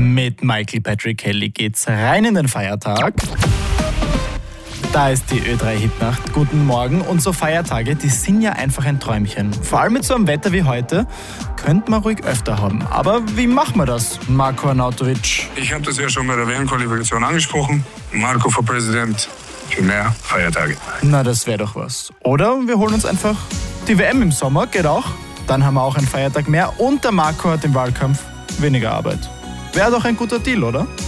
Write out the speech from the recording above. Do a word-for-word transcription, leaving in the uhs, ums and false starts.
Mit Michael Patrick Kelly geht's rein in den Feiertag. Da ist die Ö drei Hitnacht. Guten Morgen. Und so Feiertage, die sind ja einfach ein Träumchen. Vor allem mit so einem Wetter wie heute könnte man ruhig öfter haben. Aber wie machen wir das, Marko Arnautovic? Ich habe das ja schon bei der W M-Qualifikation angesprochen. Marko für Präsident für mehr Feiertage. Na, das wäre doch was. Oder wir holen uns einfach die W M im Sommer, geht auch. Dann haben wir auch einen Feiertag mehr und der Marko hat im Wahlkampf weniger Arbeit. Wäre doch ein guter Deal, oder?